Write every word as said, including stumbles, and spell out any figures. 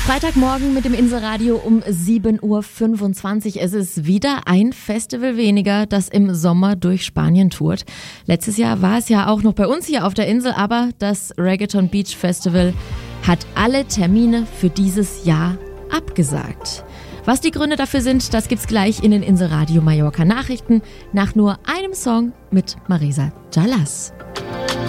Freitagmorgen mit dem Inselradio um sieben Uhr fünfundzwanzig. Es ist wieder ein Festival weniger, das im Sommer durch Spanien tourt. Letztes Jahr war es ja auch noch bei uns hier auf der Insel, aber das Reggaeton Beach Festival hat alle Termine für dieses Jahr abgesagt. Was die Gründe dafür sind, das gibt's gleich in den Inselradio Mallorca Nachrichten nach nur einem Song mit Marisa Jalas.